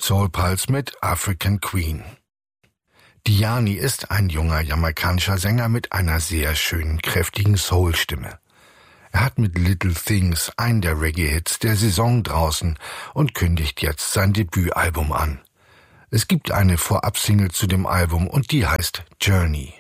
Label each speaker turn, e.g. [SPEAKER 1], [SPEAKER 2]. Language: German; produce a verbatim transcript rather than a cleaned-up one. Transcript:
[SPEAKER 1] Soul Pulse mit African Queen. Diani ist ein junger jamaikanischer Sänger mit einer sehr schönen, kräftigen Soul-Stimme. Er hat mit Little Things einen der Reggae-Hits der Saison draußen und kündigt jetzt sein Debütalbum an. Es gibt eine Vorab-Single zu dem Album und die heißt Journey.